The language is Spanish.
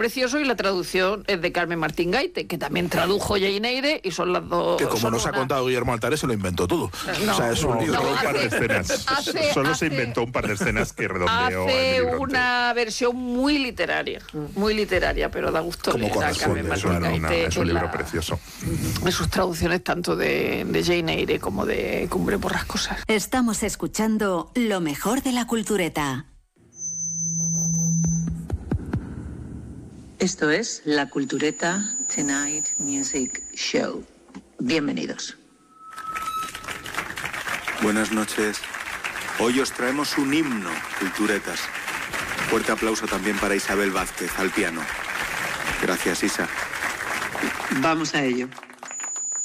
precioso, y la traducción es de Carmen Martín Gaite, que también tradujo Jane Eyre, y son las dos... Que como nos ha contado Guillermo Altares, se lo inventó todo. No, o sea, es un libro. Un par de escenas. Solo se inventó un par de escenas que redondeó. Hace una versión muy literaria, pero da gusto como leer a Carmen Martín Gaite. Es un libro precioso. En sus traducciones tanto de Jane Eyre como de Cumbre Borrascosas. Estamos escuchando lo mejor de la cultureta. Esto es La Cultureta Tonight Music Show. Bienvenidos. Buenas noches. Hoy os traemos un himno, culturetas. Fuerte aplauso también para Isabel Vázquez, al piano. Gracias, Isa. Vamos a ello.